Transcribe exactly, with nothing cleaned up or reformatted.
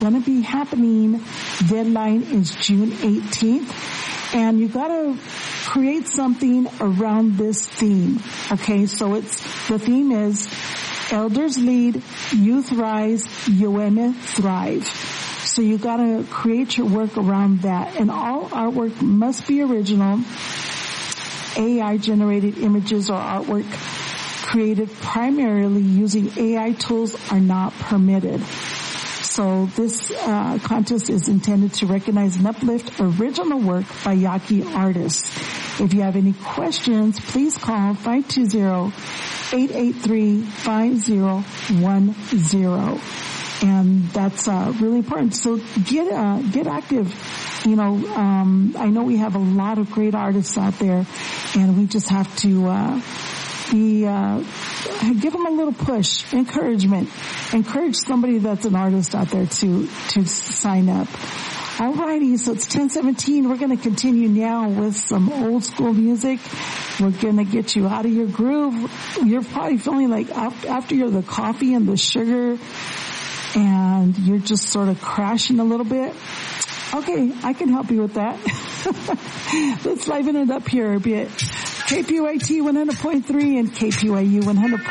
going to be happening. Deadline is June eighteenth. And you got to create something around this theme. Okay, so it's, the theme is Elders Lead, Youth Rise, U M Thrive. So you got to create your work around that. And all artwork must be original. A I generated images or artwork created primarily using A I tools are not permitted. So this uh, contest is intended to recognize and uplift original work by Yaqui artists. If you have any questions, please call five two zero, eight eight three, five zero one zero. And that's uh, really important. So get uh, get active. You know, um, I know we have a lot of great artists out there, and we just have to uh, be uh, give them a little push, encouragement, encourage somebody that's an artist out there to to sign up. Alrighty, so it's ten seventeen. We're going to continue now with some old school music. We're going to get you out of your groove. You're probably feeling like after you're the coffee and the sugar, and you're just sort of crashing a little bit. Okay, I can help you with that. Let's liven it up here a bit. K P Y T one hundred point three and K P Y U one hundred point